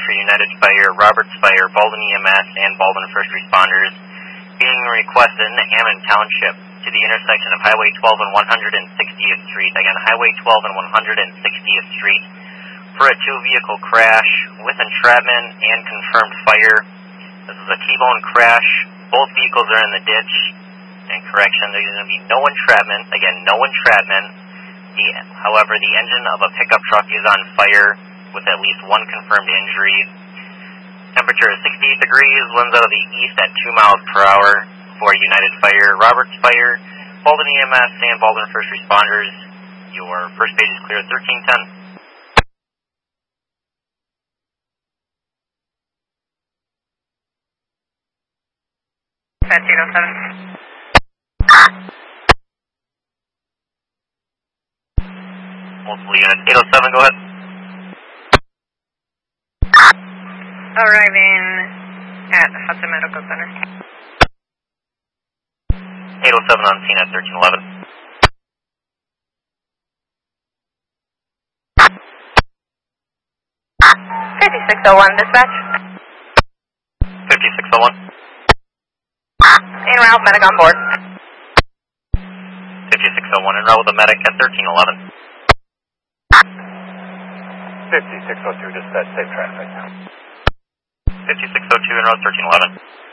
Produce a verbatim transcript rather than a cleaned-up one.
for United Fire, Roberts Fire, Baldwin E M S, and Baldwin First Responders being requested in Hammond Township to the intersection of Highway twelve and one hundred sixtieth Street. Again, Highway twelve and one hundred sixtieth Street for a two-vehicle crash with entrapment and confirmed fire. This is a T-bone crash. Both vehicles are in the ditch. And correction, there's going to be no entrapment. Again, no entrapment. The, however, the engine of a pickup truck is on fire with at least one confirmed injury. Temperature is sixty-eight degrees, winds out of the east at two miles per hour for United Fire, Roberts Fire, Baldwin E M S, and Baldwin First Responders. Your first page is clear at thirteen ten. That's eight oh seven. Multiple units. eight oh seven, go ahead. Arriving at Hudson Medical Center. eight oh seven on scene at thirteen eleven. fifty-six oh one, dispatch. fifty-six oh one. En route, medic on board. fifty-six oh one, en route with the medic at thirteen eleven. fifty-six oh two, dispatch, safe traffic. fifty-six oh two, en route thirteen eleven.